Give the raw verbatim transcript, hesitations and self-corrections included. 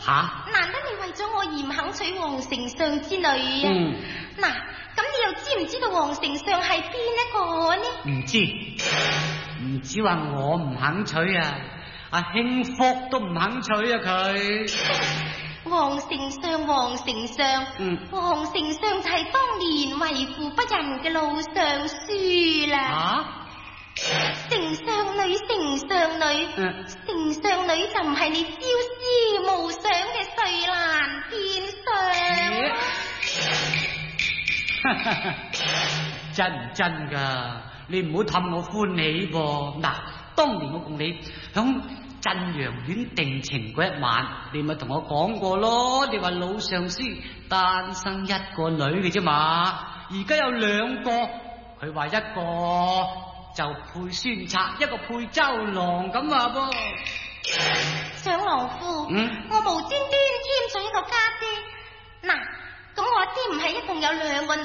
吓？ 難得你為咗我而唔肯娶皇丞相之女啊？ 嗯。 嗱，咁你又知唔知道皇丞相係邊一個呢？ 唔知，唔止話我唔肯娶啊，阿興福都唔肯娶啊佢。 皇丞相，皇丞相， 嗯， 皇丞相就係當年為富不仁嘅老尚書啦。 啊？ 丞相女，丞相女， 嗯， 丞相女就唔係你朝思暮想嘅瑞蘭天上。 真唔真噶？你唔好氹我歡喜噃。嗱，當年我同你響鎮陽縣定情嗰一晚，你咪同我講過咯。你話老尚書單生一個女嘅啫嘛，而家有兩個，佢話一個就配孫策，一個配周郎咁話噃。 長郎夫， 嗯， 我無端端添咗一個家姐，嗱，咁我阿爹唔係一共有兩個女